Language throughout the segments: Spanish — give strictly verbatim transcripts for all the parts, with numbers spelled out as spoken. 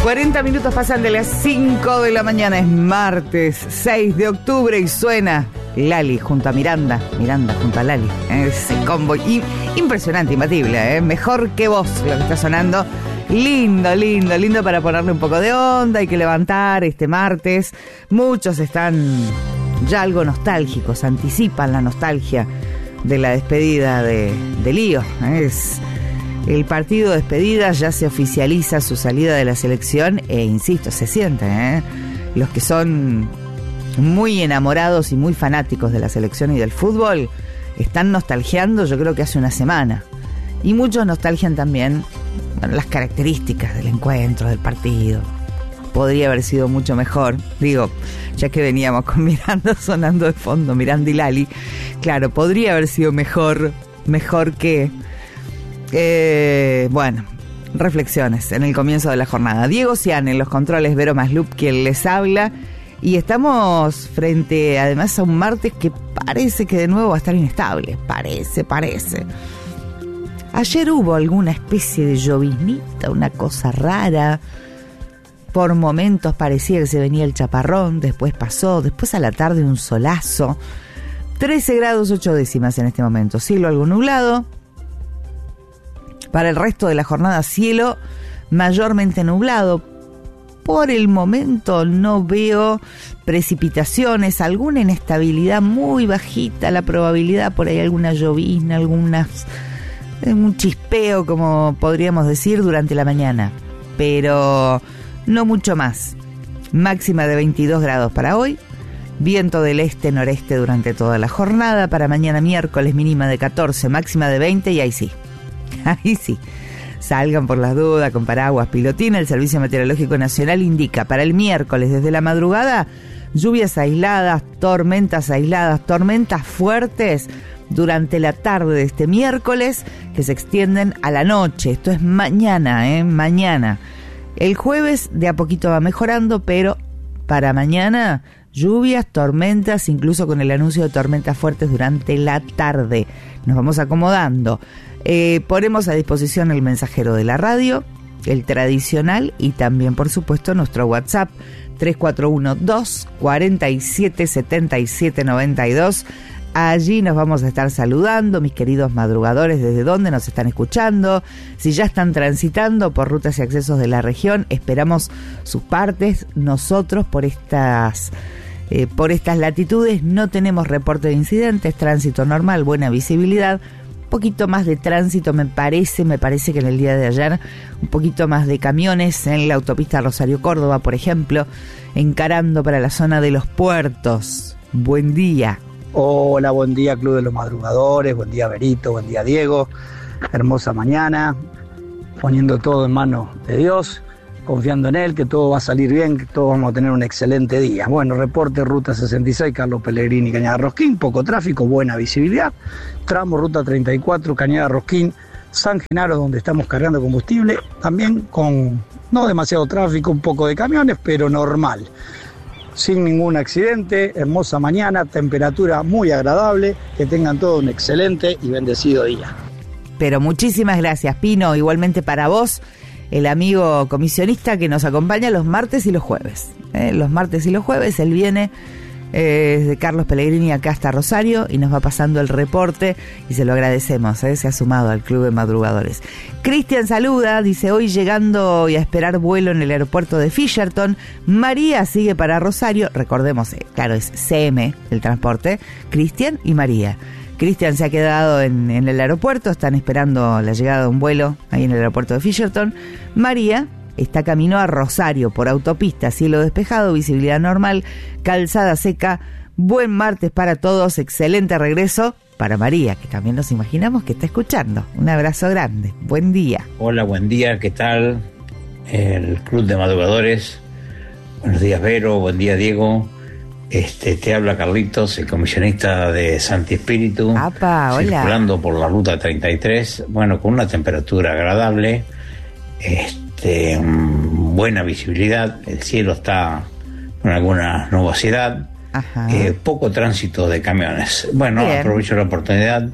cuarenta minutos pasan de las cinco de la mañana, es martes seis de octubre y suena Lali junto a Miranda, Miranda junto a Lali, ese combo y, impresionante, imbatible, ¿eh? Mejor que vos lo que está sonando, lindo, lindo, lindo para ponerle un poco de onda, hay que levantar este martes, muchos están ya algo nostálgicos, anticipan la nostalgia de la despedida de, de Lío, ¿eh? Es... El partido de despedida, ya se oficializa su salida de la selección e, insisto, se siente, ¿eh? Los que son muy enamorados y muy fanáticos de la selección y del fútbol están nostalgiando, yo creo que hace una semana. Y muchos nostalgian también, bueno, las características del encuentro, del partido. Podría haber sido mucho mejor, digo, ya que veníamos con Miranda sonando de fondo, Miranda y Lali. Claro, podría haber sido mejor, mejor que... Eh, bueno, reflexiones en el comienzo de la jornada. Diego Cian en los controles, Vero Maslup quien les habla. Y estamos frente además a un martes que parece que de nuevo va a estar inestable. Parece, parece. Ayer hubo alguna especie de lloviznita, una cosa rara. Por momentos parecía que se venía el chaparrón, después pasó, después a la tarde un solazo. trece grados ocho décimas en este momento, cielo algo nublado. Para el resto de la jornada, cielo mayormente nublado. Por el momento no veo precipitaciones, alguna inestabilidad muy bajita, la probabilidad por ahí alguna llovizna, algunas, un chispeo, como podríamos decir, durante la mañana. Pero no mucho más. Máxima de veintidós grados para hoy. Viento del este-noreste durante toda la jornada. Para mañana miércoles mínima de catorce, máxima de veinte y ahí sí. Ahí sí, salgan por las dudas con paraguas, pilotina. El Servicio Meteorológico Nacional indica para el miércoles desde la madrugada lluvias aisladas, tormentas aisladas, tormentas fuertes durante la tarde de este miércoles que se extienden a la noche. Esto es mañana, ¿eh? Mañana. El jueves de a poquito va mejorando, pero para mañana lluvias, tormentas, incluso con el anuncio de tormentas fuertes durante la tarde. Nos vamos acomodando. Eh, ponemos a disposición el mensajero de la radio, el tradicional, y también, por supuesto, nuestro WhatsApp tres cuatro uno, dos cuatro siete, siete siete nueve dos. Allí nos vamos a estar saludando, mis queridos madrugadores, desde donde nos están escuchando. Si ya están transitando por rutas y accesos de la región, esperamos sus partes. Nosotros, por estas... Eh, por estas latitudes no tenemos reporte de incidentes, tránsito normal, buena visibilidad, un poquito más de tránsito me parece, me parece que en el día de ayer, un poquito más de camiones en la autopista Rosario-Córdoba, por ejemplo, encarando para la zona de los puertos. Buen día. Hola, buen día Club de los Madrugadores, buen día Berito, buen día Diego, hermosa mañana, poniendo todo en manos de Dios, confiando en él, que todo va a salir bien, que todos vamos a tener un excelente día. Bueno, reporte Ruta sesenta y seis, Carlos Pellegrini, Cañada Rosquín, poco tráfico, buena visibilidad. Tramo Ruta treinta y cuatro, Cañada Rosquín, San Genaro, donde estamos cargando combustible, también con no demasiado tráfico, un poco de camiones, pero normal. Sin ningún accidente, hermosa mañana, temperatura muy agradable, que tengan todo un excelente y bendecido día. Pero muchísimas gracias, Pino, igualmente para vos, el amigo comisionista que nos acompaña los martes y los jueves. ¿eh? Los martes y los jueves, él viene eh, de Carlos Pellegrini acá hasta Rosario y nos va pasando el reporte y se lo agradecemos, ¿eh? Se ha sumado al Club de Madrugadores. Cristian saluda, dice, hoy llegando y a esperar vuelo en el aeropuerto de Fisherton. María sigue para Rosario, recordemos, eh, claro, es C M el transporte, Cristian y María. Cristian se ha quedado en, en el aeropuerto, están esperando la llegada de un vuelo ahí en el aeropuerto de Fisherton. María está camino a Rosario por autopista, cielo despejado, visibilidad normal, calzada seca. Buen martes para todos, excelente regreso para María, que también nos imaginamos que está escuchando. Un abrazo grande, buen día. Hola, buen día, ¿qué tal? El Club de Madrugadores. Buenos días, Vero, buen día, Diego. Este, te habla Carlitos, el comisionista de Santi Espíritu. Apa, hola. Circulando por la ruta treinta y tres, bueno, con una temperatura agradable, este, buena visibilidad, el cielo está con alguna nubosidad, eh, poco tránsito de camiones. Bueno, bien. Aprovecho la oportunidad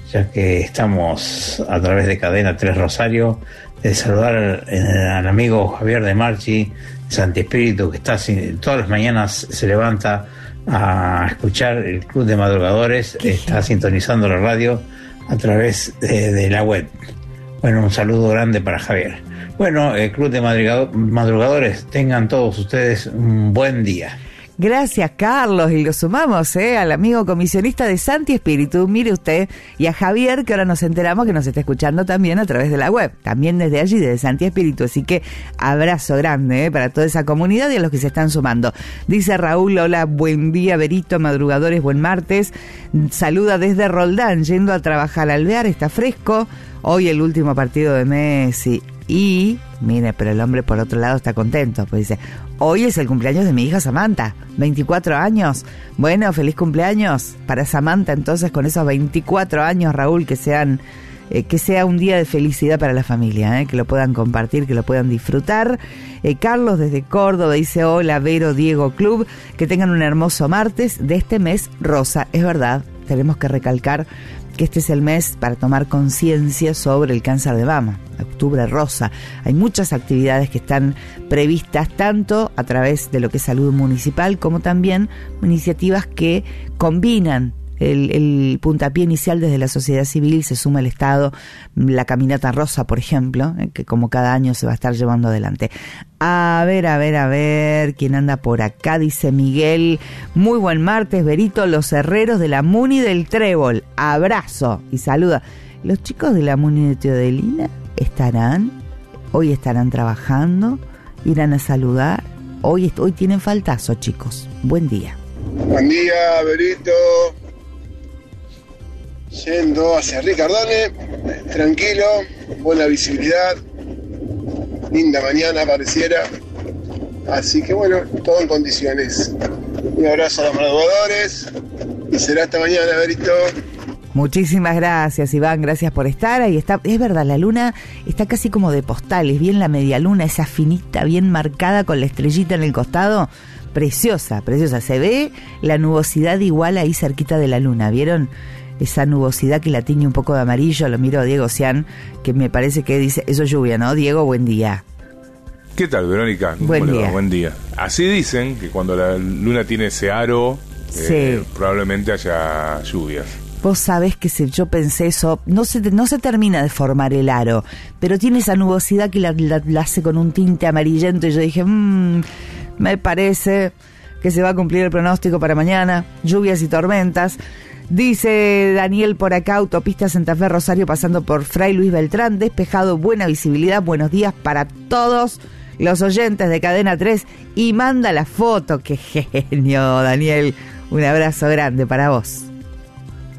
ya que estamos a través de Cadena tres Rosario, de saludar al, al amigo Javier de Marchi, Santi Espíritu, que está todas las mañanas se levanta a escuchar el Club de Madrugadores, está sintonizando la radio a través de, de la web. Bueno, un saludo grande para Javier. Bueno, el Club de Madrugadores, tengan todos ustedes un buen día. Gracias, Carlos, y lo sumamos ¿eh? al amigo comisionista de Santi Espíritu, mire usted, y a Javier, que ahora nos enteramos que nos está escuchando también a través de la web, también desde allí, desde Santi Espíritu, así que abrazo grande ¿eh? para toda esa comunidad y a los que se están sumando. Dice Raúl, hola, buen día, Berito, madrugadores, buen martes, saluda desde Roldán, yendo a trabajar al Alvear, está fresco, hoy el último partido de Messi. Y, mire, pero el hombre por otro lado está contento, pues dice, hoy es el cumpleaños de mi hija Samantha, veinticuatro años, bueno, feliz cumpleaños para Samantha, entonces con esos veinticuatro años, Raúl, que sean, eh, que sea un día de felicidad para la familia, eh, que lo puedan compartir, que lo puedan disfrutar. Eh, Carlos desde Córdoba dice, hola, Vero, Diego, Club, que tengan un hermoso martes de este mes rosa, es verdad, tenemos que recalcar que este es el mes para tomar conciencia sobre el cáncer de mama, octubre rosa. Hay muchas actividades que están previstas tanto a través de lo que es salud municipal como también iniciativas que combinan el, el puntapié inicial desde la sociedad civil, se suma el Estado, la caminata rosa, por ejemplo, eh, que como cada año se va a estar llevando adelante. A ver, a ver, a ver, ¿quién anda por acá? Dice Miguel, muy buen martes, Berito, los herreros de la Muni del Trébol, abrazo, y saluda. Los chicos de la Muni de Teodelina estarán, hoy estarán trabajando, irán a saludar, hoy, hoy tienen faltazo, chicos, buen día. Buen día, Berito. Yendo hacia Ricardone, tranquilo, buena visibilidad, linda mañana pareciera, así que bueno, todo en condiciones. Un abrazo a los madrugadores y será hasta mañana, Berito. Muchísimas gracias, Iván, gracias por estar ahí. Está, es verdad, la luna está casi como de postales, bien la media luna, esa finita, bien marcada con la estrellita en el costado. Preciosa, preciosa. Se ve la nubosidad igual ahí cerquita de la luna, ¿vieron? Esa nubosidad que la tiñe un poco de amarillo. Lo miro a Diego Cian, que me parece que dice, eso es lluvia, ¿no? Diego, buen día. ¿Qué tal, Verónica? Buen día. Buen día. Así dicen que cuando la luna tiene ese aro, sí. eh, probablemente haya lluvias. Vos sabés que se, yo pensé eso, no se, no se termina de formar el aro, pero tiene esa nubosidad que la, la, la hace con un tinte amarillento y yo dije, mmm, me parece que se va a cumplir el pronóstico para mañana, lluvias y tormentas. Dice Daniel por acá, autopista Santa Fe Rosario pasando por Fray Luis Beltrán, despejado, buena visibilidad, buenos días para todos los oyentes de Cadena tres y manda la foto, qué genio, Daniel, un abrazo grande para vos.